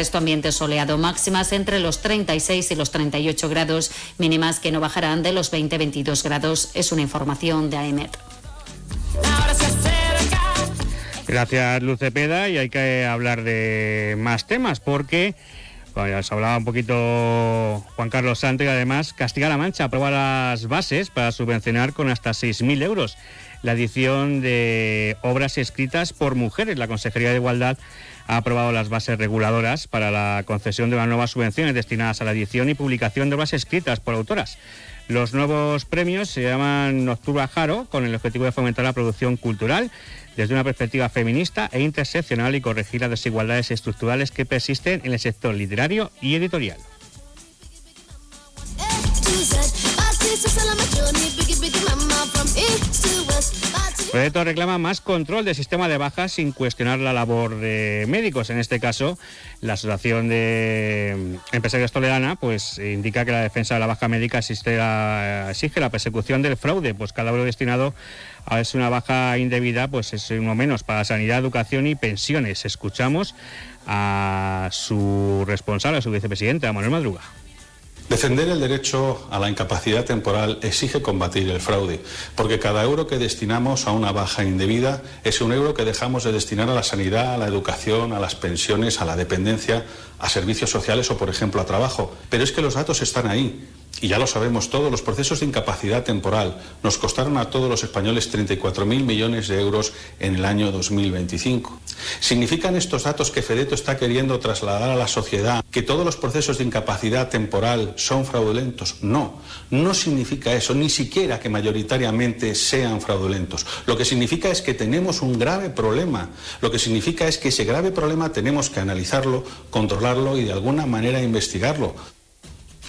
resto ambiente soleado, máximas entre los 36 y los 38 grados, mínimas que no bajarán de los 20-22 grados. Es una información de AEMET. Gracias, Luz Cepeda, y hay que hablar de más temas porque, bueno, ya os hablaba un poquito Juan Carlos Santo, y además Castilla-La Mancha aprueba las bases para subvencionar con hasta 6.000 euros la edición de obras escritas por mujeres. La Consejería de Igualdad ha aprobado las bases reguladoras para la concesión de unas nuevas subvenciones destinadas a la edición y publicación de obras escritas por autoras. Los nuevos premios se llaman Nocturna Jaro, con el objetivo de fomentar la producción cultural desde una perspectiva feminista e interseccional y corregir las desigualdades estructurales que persisten en el sector literario y editorial. El proyecto reclama más control del sistema de bajas sin cuestionar la labor de médicos. En este caso, la Asociación de Empresarios Toledana pues indica que la defensa de la baja médica exige la persecución del fraude, pues cada euro destinado a una baja indebida pues es uno menos para sanidad, educación y pensiones. Escuchamos a su responsable, a su vicepresidente, a Manuel Madruga. Defender el derecho a la incapacidad temporal exige combatir el fraude, porque cada euro que destinamos a una baja indebida es un euro que dejamos de destinar a la sanidad, a la educación, a las pensiones, a la dependencia, a servicios sociales o, por ejemplo, a trabajo. Pero es que los datos están ahí. Y ya lo sabemos todos, los procesos de incapacidad temporal nos costaron a todos los españoles 34.000 millones de euros en el año 2025. ¿Significan estos datos que Fedeto está queriendo trasladar a la sociedad que todos los procesos de incapacidad temporal son fraudulentos? No, no significa eso, ni siquiera que mayoritariamente sean fraudulentos. Lo que significa es que tenemos un grave problema. Lo que significa es que ese grave problema tenemos que analizarlo, controlarlo y de alguna manera investigarlo.